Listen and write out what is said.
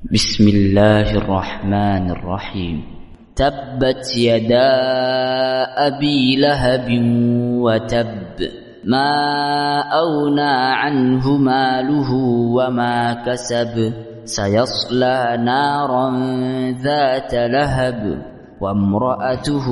بسم الله الرحمن الرحيم. تبت يدا أبي لهب وتب، ما أغنى عنه ماله وما كسب، سيصلى نارا ذات لهب وامرأته